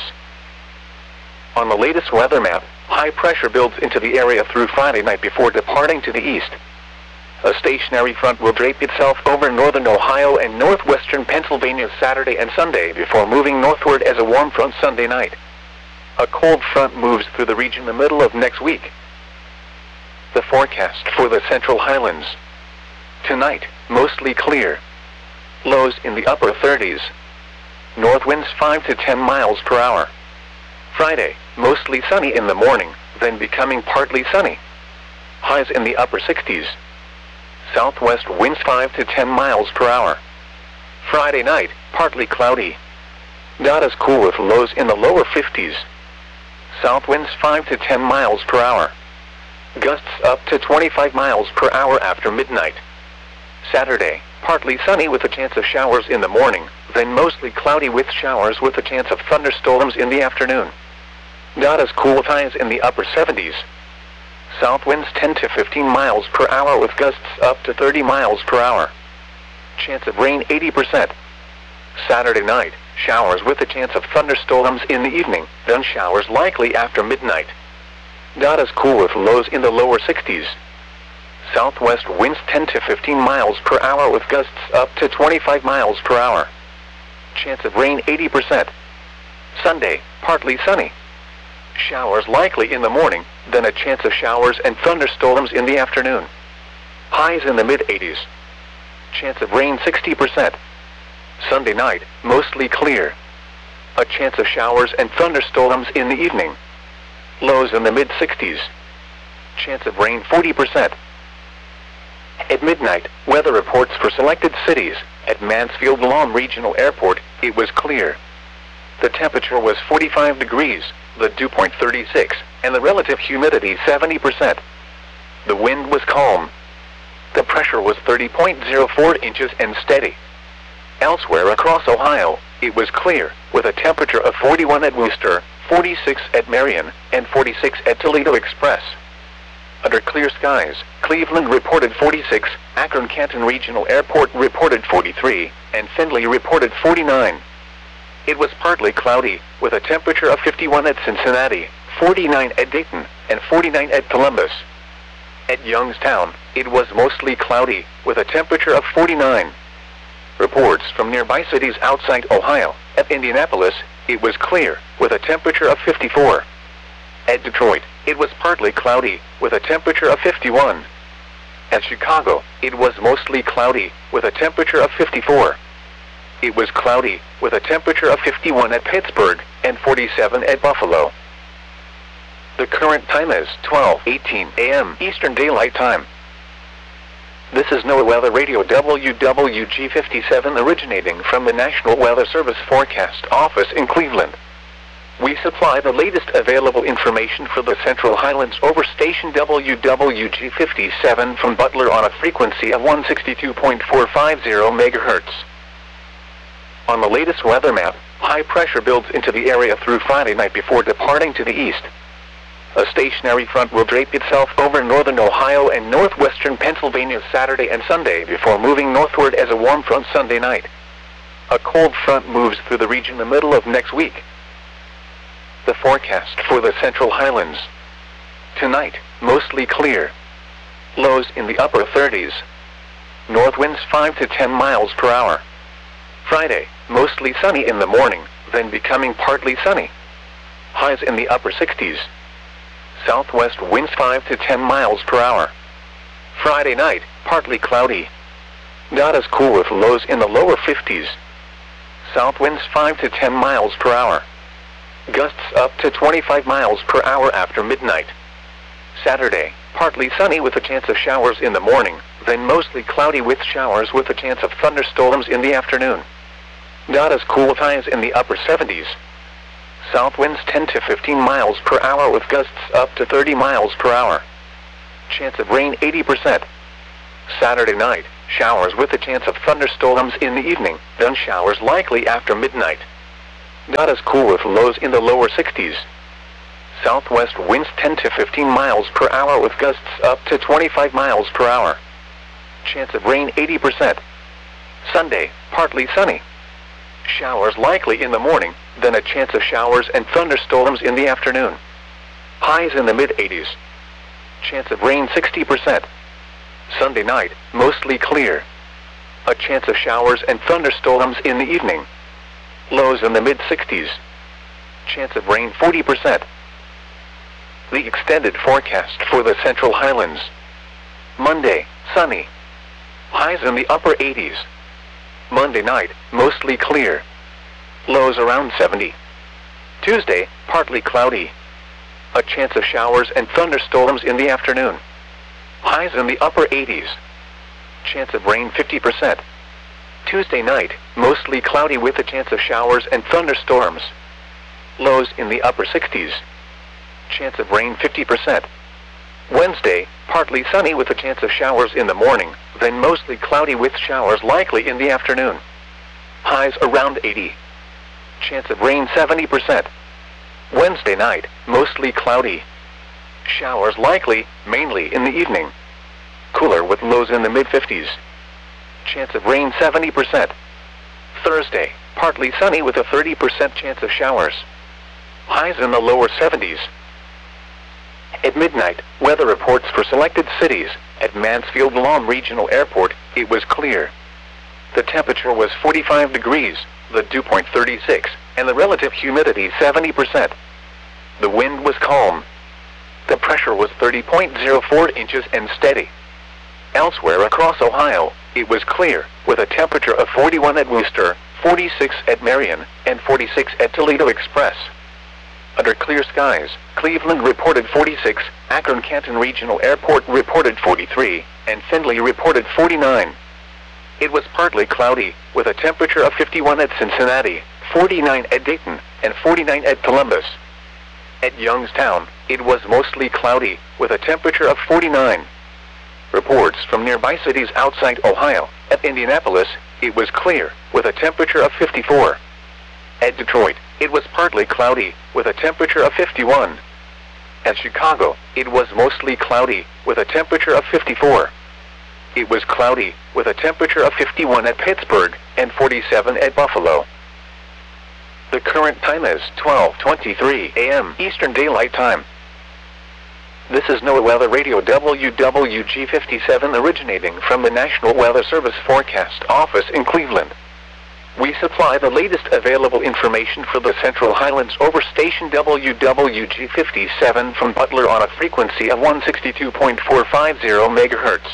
On the latest weather map, high pressure builds into the area through Friday night before departing to the east. A stationary front will drape itself over northern Ohio and northwestern Pennsylvania Saturday and Sunday before moving northward as a warm front Sunday night. A cold front moves through the region the middle of next week. The forecast for the Central Highlands. Tonight, mostly clear. Lows in the upper thirties. North winds five to ten miles per hour. Friday, mostly sunny in the morning, then becoming partly sunny. Highs in the upper sixties. Southwest winds five to ten miles per hour. Friday night, partly cloudy. Not as cool with lows in the lower fifties. South winds five to ten miles per hour. Gusts up to twenty-five miles per hour after midnight. Saturday, partly sunny with a chance of showers in the morning, then mostly cloudy with showers with a chance of thunderstorms in the afternoon. Not as cool with highs in the upper seventies. South winds ten to fifteen miles per hour with gusts up to thirty miles per hour. Chance of rain eighty percent. Saturday night, showers with a chance of thunderstorms in the evening, then showers likely after midnight. Not as cool with lows in the lower sixties. Southwest winds ten to fifteen miles per hour with gusts up to twenty-five miles per hour. Chance of rain eighty percent. Sunday, partly sunny. Showers likely in the morning, then a chance of showers and thunderstorms in the afternoon. Highs in the mid eighties. Chance of rain sixty percent. Sunday night, mostly clear. A chance of showers and thunderstorms in the evening. Lows in the mid sixties. Chance of rain forty percent. At midnight, weather reports for selected cities. At Mansfield Lawn Regional Airport, it was clear. The temperature was forty-five degrees, the dew point thirty-six, and the relative humidity seventy percent. The wind was calm. The pressure was thirty point zero four inches and steady. Elsewhere across Ohio, it was clear, with a temperature of forty-one at Worcester, forty-six at Marion, and forty-six at Toledo Express. Under clear skies, Cleveland reported forty-six, Akron-Canton Regional Airport reported forty-three, and Findlay reported forty-nine. It was partly cloudy, with a temperature of fifty-one at Cincinnati, forty-nine at Dayton, and forty-nine at Columbus. At Youngstown, it was mostly cloudy, with a temperature of forty-nine. Reports from nearby cities outside Ohio. At Indianapolis, it was clear, with a temperature of fifty-four. At Detroit, it was partly cloudy, with a temperature of fifty-one. At Chicago, it was mostly cloudy, with a temperature of fifty-four. It was cloudy, with a temperature of fifty-one at Pittsburgh, and forty-seven at Buffalo. The current time is twelve eighteen a m Eastern Daylight Time. This is NOAA Weather Radio W W G fifty-seven originating from the National Weather Service Forecast Office in Cleveland. We supply the latest available information for the Central Highlands over station W W G fifty-seven from Butler on a frequency of one sixty-two point four five zero megahertz. On the latest weather map, high pressure builds into the area through Friday night before departing to the east. A stationary front will drape itself over northern Ohio and northwestern Pennsylvania Saturday and Sunday before moving northward as a warm front Sunday night. A cold front moves through the region the middle of next week. The forecast for the Central Highlands. Tonight, mostly clear. Lows in the upper thirties. North winds five to ten miles per hour. Friday, mostly sunny in the morning, then becoming partly sunny. Highs in the upper sixties. Southwest winds five to ten miles per hour. Friday night, partly cloudy. Not as cool with lows in the lower fifties. South winds five to ten miles per hour. Gusts up to twenty-five miles per hour after midnight. Saturday, partly sunny with a chance of showers in the morning, then mostly cloudy with showers with a chance of thunderstorms in the afternoon. Not as cool with highs in the upper seventies. South winds ten to fifteen miles per hour with gusts up to thirty miles per hour. Chance of rain eighty percent. Saturday night, showers with a chance of thunderstorms in the evening, then showers likely after midnight. Not as cool with lows in the lower sixties. Southwest winds ten to fifteen miles per hour with gusts up to twenty-five miles per hour. Chance of rain eighty percent. Sunday, partly sunny. Showers likely in the morning, then a chance of showers and thunderstorms in the afternoon. Highs in the mid eighties. Chance of rain sixty percent. Sunday night, mostly clear. A chance of showers and thunderstorms in the evening. Lows in the mid sixties. Chance of rain forty percent. The extended forecast for the Central Highlands. Monday, sunny. Highs in the upper eighties. Monday night, mostly clear. Lows around seventy. Tuesday, partly cloudy. A chance of showers and thunderstorms in the afternoon. Highs in the upper eighties. Chance of rain fifty percent. Tuesday night, mostly cloudy with a chance of showers and thunderstorms. Lows in the upper sixties. Chance of rain fifty percent. Wednesday, partly sunny with a chance of showers in the morning, then mostly cloudy with showers likely in the afternoon. Highs around eighty. Chance of rain seventy percent. Wednesday night, mostly cloudy. Showers likely, mainly in the evening. Cooler with lows in the mid fifties. Chance of rain seventy percent. Thursday, partly sunny with a thirty percent chance of showers. Highs in the lower seventies. At midnight, weather reports for selected cities. At Mansfield Lahm Regional Airport, it was clear. The temperature was forty-five degrees, the dew point thirty-six, and the relative humidity seventy percent. The wind was calm. The pressure was thirty point zero four inches and steady. Elsewhere across Ohio, it was clear, with a temperature of forty-one at Wooster, forty-six at Marion, and forty-six at Toledo Express. Under clear skies, Cleveland reported forty-six, Akron-Canton Regional Airport reported forty-three, and Findlay reported forty-nine. It was partly cloudy, with a temperature of fifty-one at Cincinnati, forty-nine at Dayton, and forty-nine at Columbus. At Youngstown, it was mostly cloudy, with a temperature of forty-nine. Reports from nearby cities outside Ohio. At Indianapolis, it was clear, with a temperature of fifty-four. At Detroit, it was partly cloudy, with a temperature of fifty-one. At Chicago, it was mostly cloudy, with a temperature of fifty-four. It was cloudy, with a temperature of fifty-one at Pittsburgh, and forty-seven at Buffalo. The current time is twelve twenty-three a m Eastern Daylight Time. This is NOAA Weather Radio W W G fifty-seven originating from the National Weather Service Forecast Office in Cleveland. We supply the latest available information for the Central Highlands over station W W G fifty-seven from Butler on a frequency of one sixty-two point four five zero megahertz.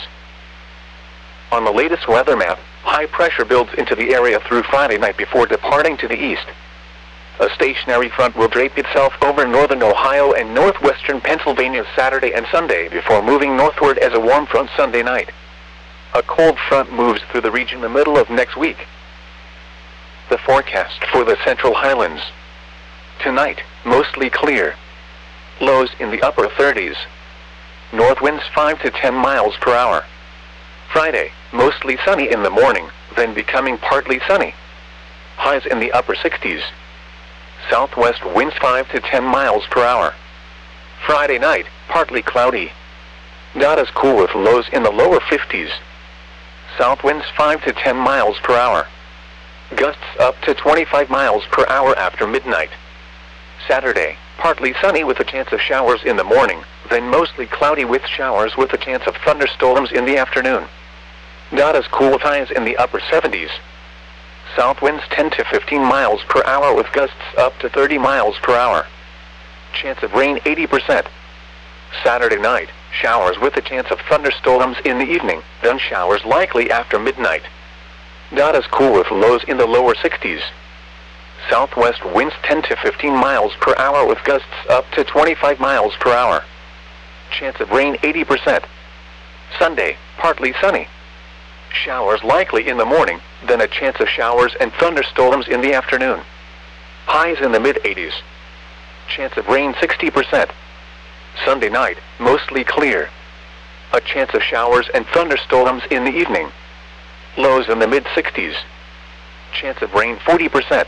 On the latest weather map, high pressure builds into the area through Friday night before departing to the east. A stationary front will drape itself over northern Ohio and northwestern Pennsylvania Saturday and Sunday before moving northward as a warm front Sunday night. A cold front moves through the region the middle of next week. The forecast for the Central Highlands. Tonight, mostly clear. Lows in the upper thirties. North winds five to ten miles per hour. Friday, mostly sunny in the morning, then becoming partly sunny. Highs in the upper sixties. Southwest winds five to ten miles per hour. Friday night, partly cloudy. Not as cool with lows in the lower fifties. South winds five to ten miles per hour. Gusts up to twenty-five miles per hour after midnight. Saturday, partly sunny with a chance of showers in the morning, then mostly cloudy with showers with a chance of thunderstorms in the afternoon. Not as cool with highs in the upper seventies. South winds ten to fifteen miles per hour with gusts up to thirty miles per hour. Chance of rain eighty percent. Saturday night, showers with a chance of thunderstorms in the evening, then showers likely after midnight. Not as cool with lows in the lower sixties. Southwest winds ten to fifteen miles per hour with gusts up to twenty-five miles per hour. Chance of rain eighty percent. Sunday, partly sunny. Showers likely in the morning, then a chance of showers and thunderstorms in the afternoon. Highs in the mid eighties. Chance of rain sixty percent. Sunday night, mostly clear. A chance of showers and thunderstorms in the evening. Lows in the mid sixties. Chance of rain forty percent.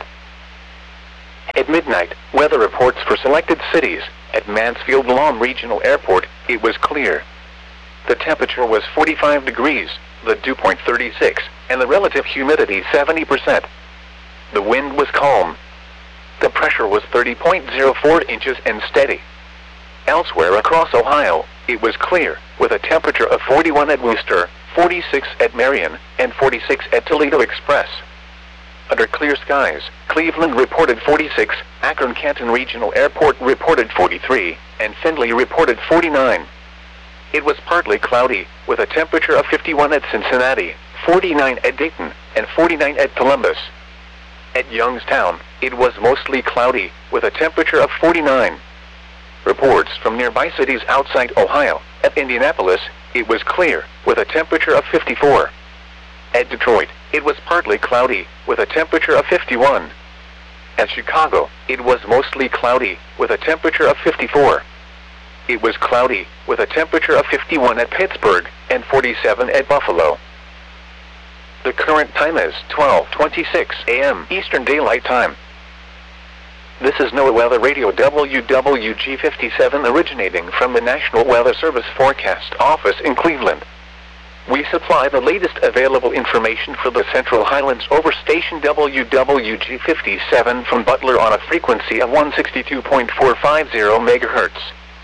At midnight, weather reports for selected cities. At Mansfield Lawn Regional Airport, it was clear. The temperature was forty-five degrees, the dew point thirty-six, and the relative humidity seventy percent. The wind was calm. The pressure was thirty point zero four inches and steady. Elsewhere across Ohio, it was clear, with a temperature of forty-one at Wooster, forty-six at Marion, and forty-six at Toledo Express. Under clear skies, Cleveland reported forty-six, Akron-Canton Regional Airport reported forty-three, and Findlay reported forty-nine. It was partly cloudy, with a temperature of fifty-one at Cincinnati, forty-nine at Dayton, and forty-nine at Columbus. At Youngstown, it was mostly cloudy, with a temperature of forty-nine. Reports from nearby cities outside Ohio. At Indianapolis, it was clear, with a temperature of fifty-four. At Detroit, it was partly cloudy, with a temperature of fifty-one. At Chicago, it was mostly cloudy, with a temperature of fifty-four. It was cloudy, with a temperature of fifty-one at Pittsburgh, and forty-seven at Buffalo. The current time is twelve twenty-six a m Eastern Daylight Time. This is NOAA Weather Radio W W G fifty-seven originating from the National Weather Service Forecast Office in Cleveland. We supply the latest available information for the Central Highlands over station W W G fifty-seven from Butler on a frequency of one sixty-two point four five zero megahertz.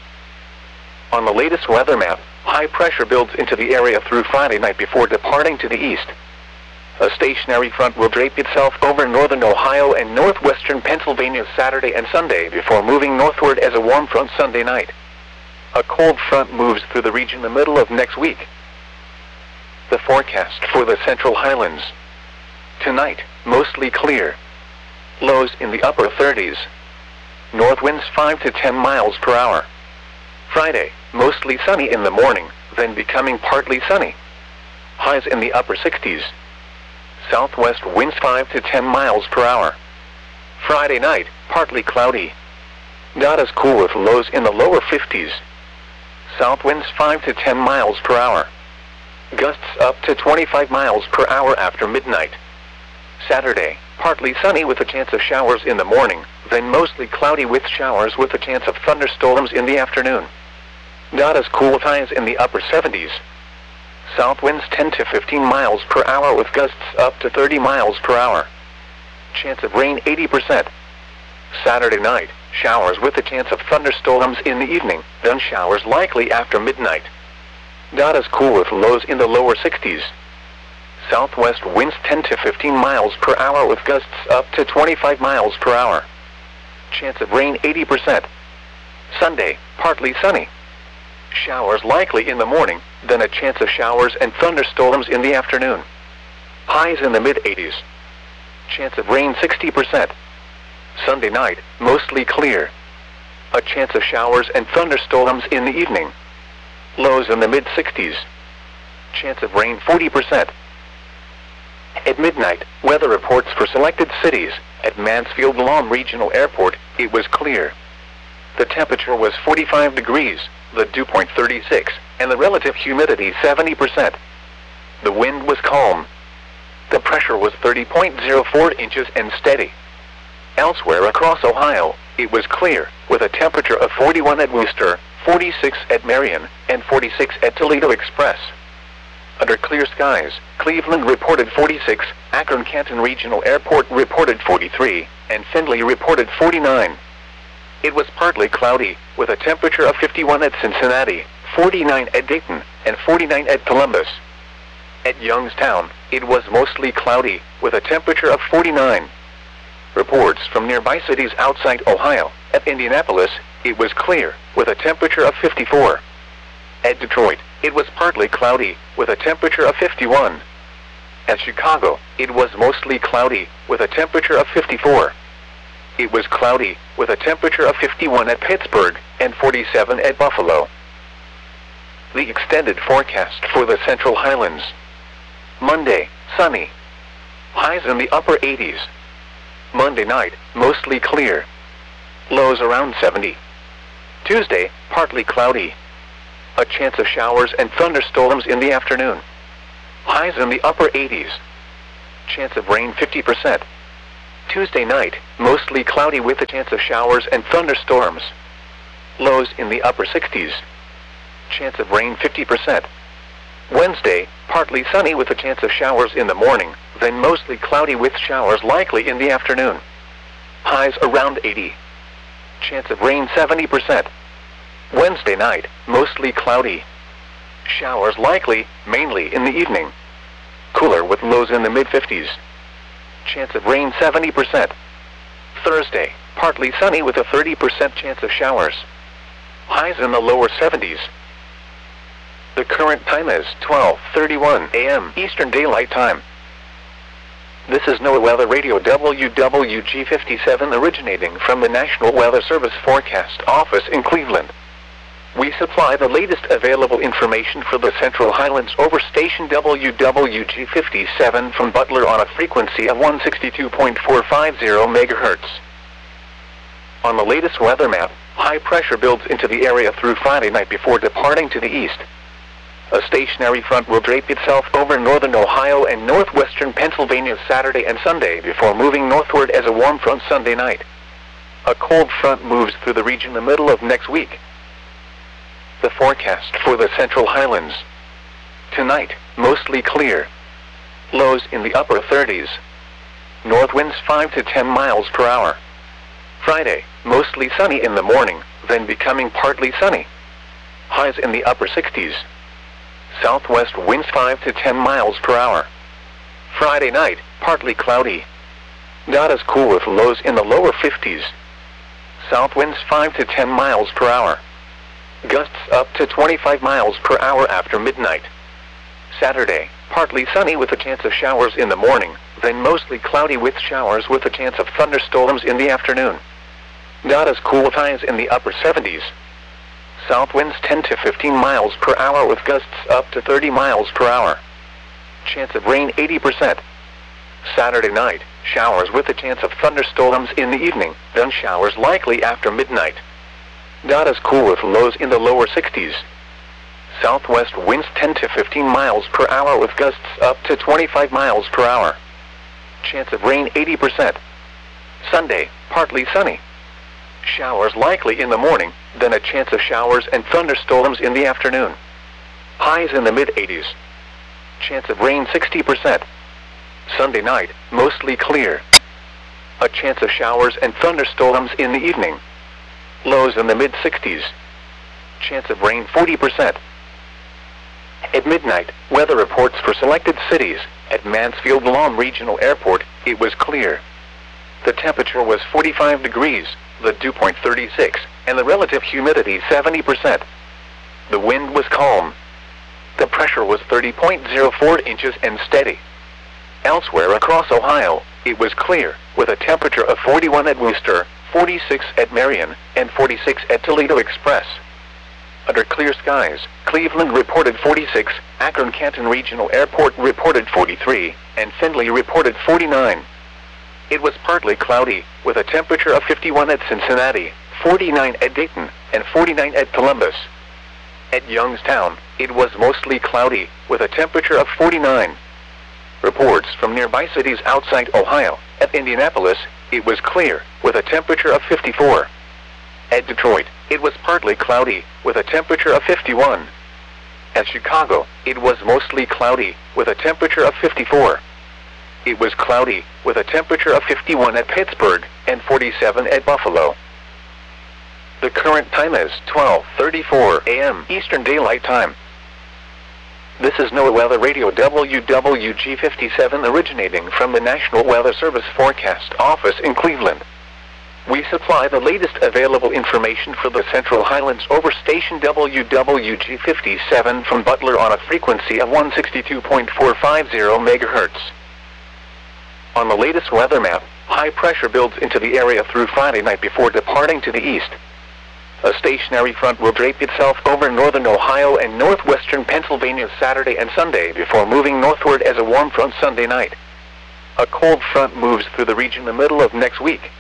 On the latest weather map, high pressure builds into the area through Friday night before departing to the east. A stationary front will drape itself over northern Ohio and northwestern Pennsylvania Saturday and Sunday before moving northward as a warm front Sunday night. A cold front moves through the region the middle of next week. The forecast for the Central Highlands. Tonight, mostly clear. Lows in the upper thirties. North winds five to ten miles per hour. Friday, mostly sunny in the morning, then becoming partly sunny. Highs in the upper sixties. Southwest winds five to ten miles per hour. Friday night, partly cloudy. Not as cool with lows in the lower fifties. South winds five to ten miles per hour. Gusts up to twenty-five miles per hour after midnight. Saturday, partly sunny with a chance of showers in the morning, then mostly cloudy with showers with a chance of thunderstorms in the afternoon. Not as cool with highs in the upper seventies. South winds ten to fifteen miles per hour with gusts up to thirty miles per hour. Chance of rain eighty percent. Saturday night, showers with a chance of thunderstorms in the evening, then showers likely after midnight. Not as cool with lows in the lower sixties. Southwest winds ten to fifteen miles per hour with gusts up to twenty-five miles per hour. Chance of rain eighty percent. Sunday, partly sunny. Showers likely in the morning, then a chance of showers and thunderstorms in the afternoon. Highs in the mid eighties. Chance of rain sixty percent. Sunday night, mostly clear. A chance of showers and thunderstorms in the evening. Lows in the mid sixties. Chance of rain forty percent. At midnight, weather reports for selected cities. At Mansfield Lawn Regional Airport, it was clear. The temperature was forty-five degrees, the dew point thirty-six, and the relative humidity seventy percent. The wind was calm. The pressure was thirty point zero four inches and steady. Elsewhere across Ohio, it was clear, with a temperature of forty-one at Wooster, forty-six at Marion, and forty-six at Toledo Express. Under clear skies, Cleveland reported forty-six, Akron-Canton Regional Airport reported forty-three, and Findlay reported forty-nine. It was partly cloudy, with a temperature of fifty-one at Cincinnati, forty-nine at Dayton, and forty-nine at Columbus. At Youngstown, it was mostly cloudy, with a temperature of forty-nine. Reports from nearby cities outside Ohio. At Indianapolis, it was clear, with a temperature of fifty-four. At Detroit, it was partly cloudy, with a temperature of fifty-one. At Chicago, it was mostly cloudy, with a temperature of fifty-four. It was cloudy, with a temperature of fifty-one at Pittsburgh, and forty-seven at Buffalo. The extended forecast for the Central Highlands. Monday, sunny. Highs in the upper eighties. Monday night, mostly clear. Lows around seventy. Tuesday, partly cloudy. A chance of showers and thunderstorms in the afternoon. Highs in the upper eighties. Chance of rain fifty percent. Tuesday night, mostly cloudy with a chance of showers and thunderstorms. Lows in the upper sixties. Chance of rain fifty percent. Wednesday, partly sunny with a chance of showers in the morning, then mostly cloudy with showers likely in the afternoon. Highs around eighty. Chance of rain seventy percent. Wednesday night, mostly cloudy. Showers likely, mainly in the evening. Cooler with lows in the mid fifties. Chance of rain seventy percent. Thursday, partly sunny with a thirty percent chance of showers. Highs in the lower seventies. The current time is twelve thirty-one a m Eastern Daylight Time. This is NOAA Weather Radio W W G fifty-seven originating from the National Weather Service Forecast Office in Cleveland. We supply the latest available information for the Central Highlands over station W W G fifty-seven from Butler on a frequency of one sixty-two point four five zero megahertz. On the latest weather map, high pressure builds into the area through Friday night before departing to the east. A stationary front will drape itself over northern Ohio and northwestern Pennsylvania Saturday and Sunday before moving northward as a warm front Sunday night. A cold front moves through the region the middle of next week. The forecast for the Central Highlands. Tonight, mostly clear. Lows in the upper thirties. North winds five to ten miles per hour. Friday, mostly sunny in the morning, then becoming partly sunny. Highs in the upper sixties. Southwest winds five to ten miles per hour. Friday night, partly cloudy. Not as cool with lows in the lower fifties. South winds five to ten miles per hour. Gusts up to twenty-five miles per hour after midnight. Saturday, partly sunny with a chance of showers in the morning, then mostly cloudy with showers with a chance of thunderstorms in the afternoon. Not as cool with highs in the upper seventies. South winds ten to fifteen miles per hour with gusts up to thirty miles per hour. Chance of rain eighty percent. Saturday night, showers with a chance of thunderstorms in the evening, then showers likely after midnight. Not as cool with lows in the lower sixties. Southwest winds ten to fifteen miles per hour with gusts up to twenty-five miles per hour. Chance of rain eighty percent. Sunday, partly sunny. Showers likely in the morning, then a chance of showers and thunderstorms in the afternoon. Highs in the mid eighties. Chance of rain sixty percent. Sunday night, mostly clear. A chance of showers and thunderstorms in the evening. Lows in the mid sixties. Chance of rain forty percent. At midnight, weather reports for selected cities. At Mansfield Lawn Regional Airport, it was clear. The temperature was forty-five degrees, the dew point thirty-six, and the relative humidity seventy percent. The wind was calm. The pressure was thirty point zero four inches and steady. Elsewhere across Ohio, it was clear, with a temperature of forty-one at Worcester, forty-six at Marion, and forty-six at Toledo Express. Under clear skies, Cleveland reported forty-six, Akron-Canton Regional Airport reported forty-three, and Findlay reported forty-nine. It was partly cloudy, with a temperature of fifty-one at Cincinnati, forty-nine at Dayton, and forty-nine at Columbus. At Youngstown, it was mostly cloudy, with a temperature of forty-nine. Reports from nearby cities outside Ohio. At Indianapolis, it was clear, with a temperature of fifty-four. At Detroit, it was partly cloudy, with a temperature of fifty-one. At Chicago, it was mostly cloudy, with a temperature of fifty-four. It was cloudy, with a temperature of fifty-one at Pittsburgh, and forty-seven at Buffalo. The current time is twelve thirty-four a m Eastern Daylight Time. This is NOAA Weather Radio W W G fifty-seven originating from the National Weather Service Forecast Office in Cleveland. We supply the latest available information for the Central Highlands over station W W G fifty-seven from Butler on a frequency of one sixty-two point four five zero megahertz. On the latest weather map, high pressure builds into the area through Friday night before departing to the east. A stationary front will drape itself over northern Ohio and northwestern Pennsylvania Saturday and Sunday before moving northward as a warm front Sunday night. A cold front moves through the region the middle of next week.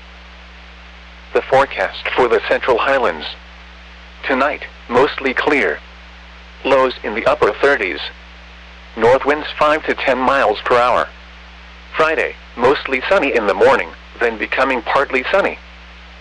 The forecast for the Central Highlands. Tonight, mostly clear. Lows in the upper thirties. North winds five to ten miles per hour. Friday, mostly sunny in the morning, then becoming partly sunny.